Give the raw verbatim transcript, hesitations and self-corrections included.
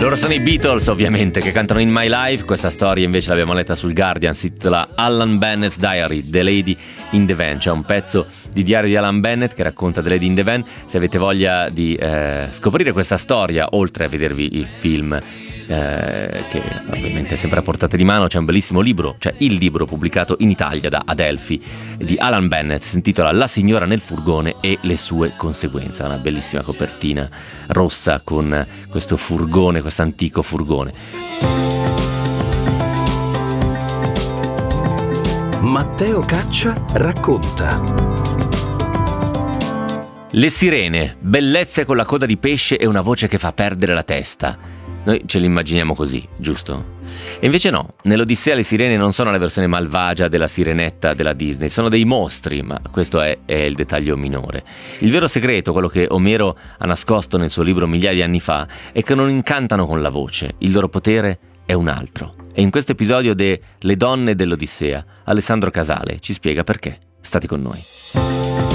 Loro sono i Beatles, ovviamente, che cantano In My Life. Questa storia invece l'abbiamo letta sul Guardian, si intitola Alan Bennett's Diary, The Lady in the Van. C'è un pezzo di diario di Alan Bennett che racconta The Lady in the Van. Se avete voglia di eh, scoprire questa storia, oltre a vedervi il film, eh, che ovviamente è sempre a portata di mano, c'è un bellissimo libro, cioè il libro pubblicato in Italia da Adelphi di Alan Bennett, si intitola La signora nel furgone e le sue conseguenze. Una bellissima copertina rossa con questo furgone, questo antico furgone. Matteo Caccia racconta. Le sirene, bellezze con la coda di pesce e una voce che fa perdere la testa. Noi ce l'immaginiamo così, giusto? E invece no, nell'Odissea le sirene non sono la versione malvagia della sirenetta della Disney, sono dei mostri, ma questo è, è il dettaglio minore. Il vero segreto, quello che Omero ha nascosto nel suo libro migliaia di anni fa, è che non incantano con la voce, il loro potere è un altro. E in questo episodio de Le donne dell'Odissea, Alessandro Casale ci spiega perché. State con noi.